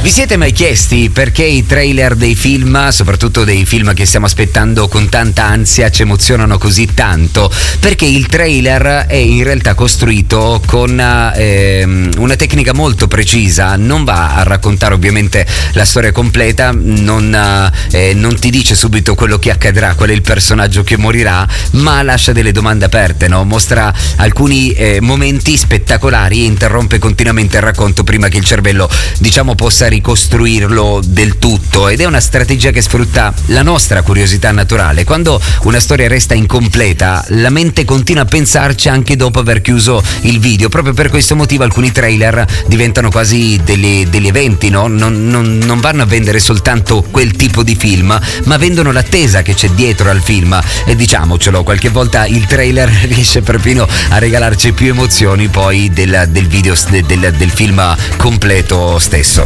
Vi siete mai chiesti perché i trailer dei film, soprattutto dei film che stiamo aspettando con tanta ansia, ci emozionano così tanto? Perché il trailer è in realtà costruito con una tecnica molto precisa, non va a raccontare ovviamente la storia completa, non ti dice subito quello che accadrà, qual è il personaggio che morirà, ma lascia delle domande aperte, no? Mostra alcuni momenti spettacolari e interrompe continuamente il racconto prima che il cervello, diciamo, possa ricostruirlo del tutto, ed è una strategia che sfrutta la nostra curiosità naturale. Quando una storia resta incompleta, la mente continua a pensarci anche dopo aver chiuso il video. Proprio per questo motivo alcuni trailer diventano quasi degli eventi, no? Non vanno a vendere soltanto quel tipo di film, ma vendono l'attesa che c'è dietro al film, e diciamocelo, qualche volta il trailer riesce perfino a regalarci più emozioni poi del video, del film completo stesso.